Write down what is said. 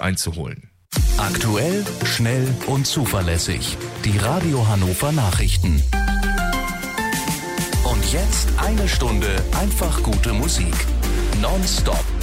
einzuholen. Aktuell, schnell und zuverlässig. Die Radio Hannover Nachrichten. Und jetzt eine Stunde einfach gute Musik. Non-stop.